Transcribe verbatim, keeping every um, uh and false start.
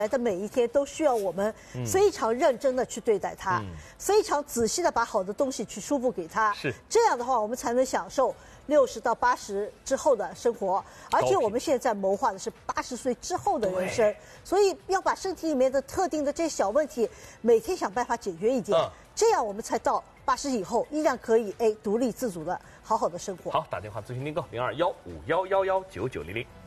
来的每一天都需要我们非常认真的去对待它，嗯、非常仔细的把好的东西去输布给它。 是这样的话，我们才能享受六十到八十之后的生活。而且我们现在谋划的是八十岁之后的人生，所以要把身体里面的特定的这些小问题，每天想办法解决一点，嗯、这样我们才到八十以后依然可以哎独立自主的好好的生活。 好，打电话咨询订购零二幺五幺幺幺九九零零。